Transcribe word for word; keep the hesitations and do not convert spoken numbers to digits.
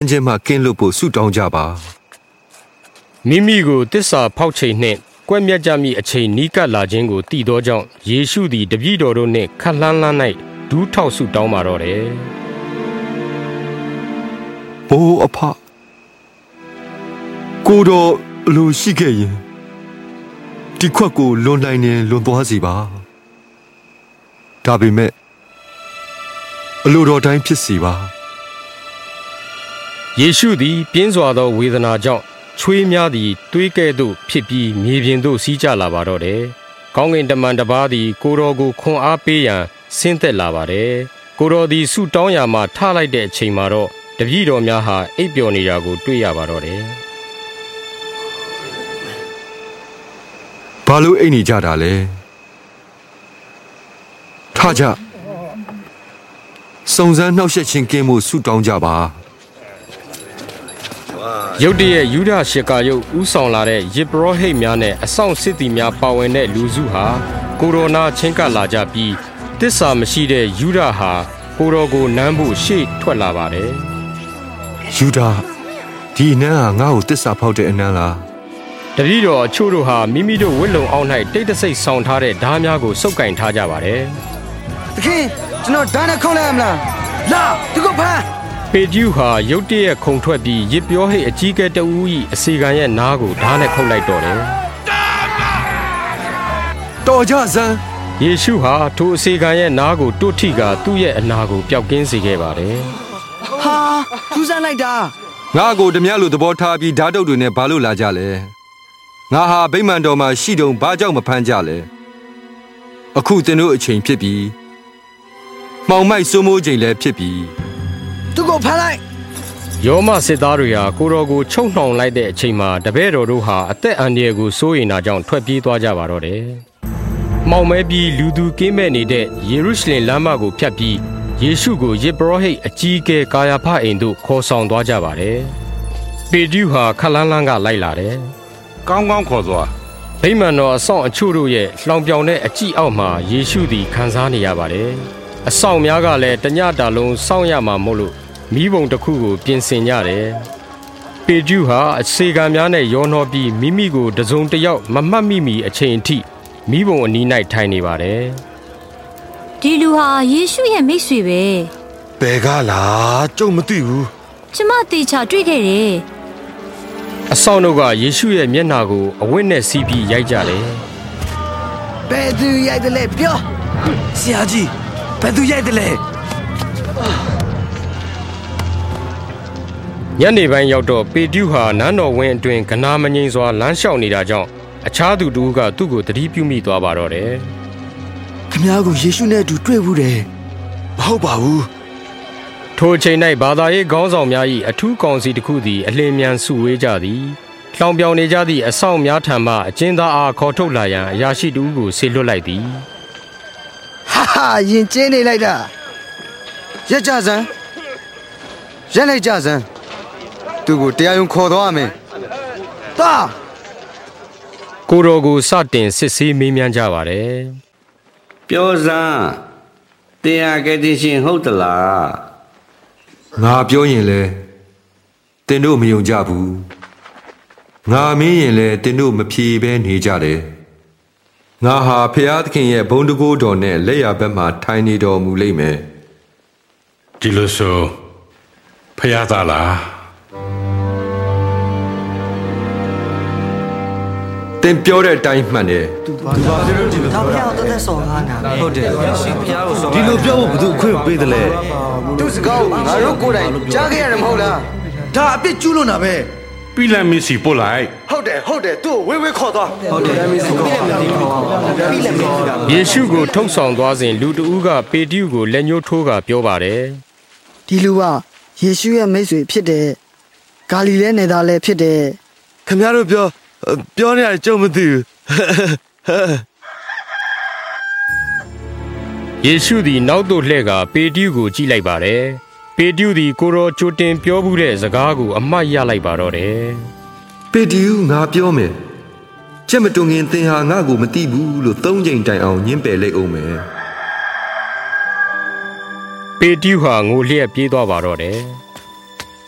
ခြင်းမှကင်းလွတ်ဖို့ဆုတောင်းကြပါမိမိကိုတစ္ဆာဖောက်ချိန်နှင့်ကွက်မြတ်ကြမိအချိန်နီးကပ်လာခြင်းကိုတည်သောကြောင့်ယေရှုသည်တပည့်တော်တို့နှင့်ခတ်လှမ်းလှမ်း၌ဒူးထောက်ဆုတောင်းပါတော့တယ်ဘိုးအဖကိုတော်လူရှိခဲ့ရင်ဒီခွက်ကိုလွန်နိုင်ရင်လွန်သွားစီပါဒါပေမဲ့အလိုတော်တိုင်းဖြစ်စီပါယေရှုသည်ပြင်းစွာသောဝေဒနာကြောင့်ချွေးများသည်တွေးကဲ့သို့ဖြစ်ပြီးမြေပြင်သို့စီးကျလာပါတော့တယ်။ကောင်းကင်တမန်တစ်ပါးသည်ကိုတော်ကိုခွန်အားပေးရန်ဆင်းသက်လာပါတယ်။ကိုတော်သည်ဆုတောင်းရာမှထလိုက်တဲ့အချိန်မှာတော့တပည့်တော်များဟာအိပ်ပျော်နေတာကိုတွေ့ရပါတော့တယ်။ဘာလို့အိပ်နေကြတာလဲ။ထကြစုံစမ်းနှောက်ယှက်ခြင်းကင်းမှုဆုတောင်းကြပါရုတ်တရက်ယူဒရှကာယုတ်ဥဆောင်လာတဲ့ယေဘရဟိတ်များနဲ့အဆောင်စစ်သည်များပါဝင်တဲ့လူစုဟာကိုရိုနာချင်းကလာကြပြီးတစ္ဆာမရှိတဲ့ယူဒဟာကိုတော်ကိုနမ်းဖို့ရှေ့ထွက်လာပါတယ်ယူဒဒီနန်းဟာငါ့ကိုတစ္ဆာဖောက်တဲ့အနန်းလားတပည့်တော်အချို့တို့ဟာမိမိတို့ဝတ်လုံအောင်၌တိတ်တဆိတ်ဆောင်ထားတဲ့ဓားများကိုစုပ်ကင်ထားကြပါတယ်သခင်ကျွန်တော်ဓာတ်နဲ့ခုံလိုက်ရမလားလာဒီကိုဖမ်းပေတျုဟာရုတ်တရက်ခုန်ထွက်ပြီးရစ်ပြောဟိတ်အကြီးကဲတအူး၏အစီကံရဲ့နားကိုဓာတ်နဲ့ခုတ်လိုက်တော့တယ်တော်ကြစမ်းယေရှုဟာထိုအစီကံရဲ့နားကိုတွတ်ထိကသူ့ရဲ့အနာကိုပျောက်ကင်းစေခဲ့ပါတယ်ဟာထူးဆန်းလိုက်တာငါကိုဓမြလိုသဘောထားပြီးဓာတ်တုပ်တွေနဲ့ဘာလို့လာကြလဲငါဟာဗိမာန်တော်မှာရှိတုံဘာကြောင့်မဖမ်းကြလဲအခုသင်တို့အချိန်ဖြစ်ပြီးမှောင်မိုက်စိုးမိုးချိန်လည်းဖြစ်ပြီးသူကိုဖမ်းလိုက်ယောမစစ်သားတွေဟာကိုတော်ကိုချုပ်နှောင်လိုက်တဲ့အချိန်မှာတပည့်တော်တို့ဟာအသက်အန္တရာယ်ကိုစိုးရိမ်တာကြောင့်ထွက်ပြေးသွားကြပါတော့တယ်။မှောင်မဲပြီးလူသူကင်းမဲ့နေတဲ့ယေရုရှလင်လမ်းမကိုဖြတ်ပြီးယေရှုကိုယေဘရဟိတ်အကြီးအကဲကာယာဖအိမ်သို့ခေါ်ဆောင်သွားကြပါတယ်။ပေတျုဟာခလန်းလန်းကလိုက်လာတယ်။ကောင်းကောင်းခေါ်သွားဗိမာန်တော်အဆောင်အချို့တို့ရဲ့လှောင်ပြောင်တဲ့အကြည့်အောက်မှာယေရှုသည်ခံစားနေရပါတယ်။အဆောင်များကလည်းတညတာလုံးစောင့်ရမှာမို့လို့မိဘုံတစ်ခုကိုပြင်ဆင်ကြတယ်။ပေတျုဟာအစေကံများနဲ့ရောနှောပြီးမိမိကိုတစုံတစ်ယောက်မမှတ်မိမီအချိန်အထိမိဘုံအနီး၌ထိုင်နေပါတယ်။ဒီလူဟာယေရှုရဲ့မိတ်ဆွေပဲ။ဘယ်ကလားကြုံမသိဘူး။ကျမတေချာတွေ့ခဲ့တယ်။အဆောင်တို့ကယေရှုရဲ့မျက်နှာကိုအဝတ်နဲ့စီးပြီးရိုက်ကြတယ်။ဘယ်သူရိုက်တယ်လဲပြော။ဆရာကြီးဘယ်သူရိုက်တယ်လဲ။ညနေပိုင်းရောက်တော့ပေတျုဟာနန်းတော်ဝင်းအတွင်ကနာမငိမ့်စွာလမ်းလျှောက်နေတာကြောင့်အခြားသူတို့ကသူ့ကိုသတိပြုမိသွားပါတော့တယ်။ခင်ဗျားကိုယေရှုနဲ့အတူတွေ့ဘူးတယ်။မဟုတ်ပါဘူး။ထိုအချိန်၌ဘာသာရေးခေါင်းဆောင်များ၏အထူးကောင်စီတစ်ခုသည်အလင်းမြန်စုဝေးကြသည်။လှောင်ပြောင်နေကြသည့်အဆောင်များထံမှအကျဉ်းသားအားခေါ်ထုတ်လာရန်အရာရှိတူကိုဆေလွတ်လိုက်သည်။ဟာဟာရင်ကျင်းနေလိုက်တာ။ရက်ကြစမ်း။ရက်လိုက်ကြစမ်း။သူကိုတရားရုံးခေါ်သွားမယ်။တာကိုတော်ကိုစတင်စစ်ဆေးမေးမြန်းကြပါတယ်။ပြောစမ်းတရားကတိရှင်ဟုတ်သလား။ငါပြောရင်လေတင်တို့မယုံကြဘူး။ငါမင်းရင်လေတင်တို့မဖြေဘဲနေကြတယ်။ငါဟာဖျားသခင်ရဲ့ဘုန်းတကိုးတော်နဲ့လက်ရဘက်မှာထိုင်နေတော်မူလိမ့်မယ်။ဒီလိုဆိုဖျားသားလားတင်ပြောတဲ့အတိုင်းမှန်တယ်သူပါသူဒီလိုဖျားတော့တဲ့ဆော်ကားနာဟုတ်တယ်ရှင်ဖျားကိုဆော်ဒီလိုပြောဖို့ဘယ်သူအခွင့်ပေးတယ်လဲသူစကားကိုငါတို့ကိုယ်တိုင်ကြားခဲ့ရတယ်မဟုတ်လားဒါအပြစ်ကျူးလွန်တာပဲပြီးလမ်းမစီပို့လိုက်ဟုတ်တယ်ဟုတ်တယ်သူ့ကိုဝေးဝေးခေါ်သွားဟုတ်တယ်မစီခေါ်ပြီးလမ်းမစီကယေရှုကိုထုတ်ဆောင်သွားစဉ်လူတဦးကပေတျုကိုလက်ညှိုးထိုးကပြောပါတယ်ဒီလူကယေရှုရဲ့မိတ်ဆွေဖြစ်တယ်ဂါလိလဲနယ်သားလည်းဖြစ်တယ်ခင်ဗျားတို့ပြောပြောနေရကြုံမသိဘူးယေရှုသည်နောက်သို့လှည့်ကပေတျုကိုကြည့်လိုက်ပါတယ်ပေတျုသည်ကိုရောကြိုတင်ပြောမှုတဲ့စကားကိုအမှတ်ရလိုက်ပါတော့တယ်ပေတျုငါပြောမယ်ချက်မတွင်ခင်သင်ဟာငါ့ကိုမသိဘူးလို့သုံးချိန်တိုင်အောင်ညှင်းပယ်လိုက်အောင်မယ်ပေတျုဟာငိုလျက်ပြေးသွားပါတော့တယ်